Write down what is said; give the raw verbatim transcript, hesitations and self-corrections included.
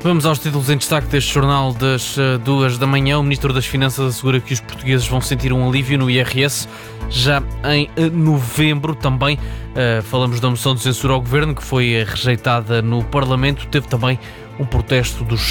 Vamos aos títulos em destaque deste jornal das uh, duas da manhã. O Ministro das Finanças assegura que os portugueses vão sentir um alívio no I R S já em uh, novembro. Também uh, falamos da moção de censura ao Governo, que foi uh, rejeitada no Parlamento. Teve também um protesto dos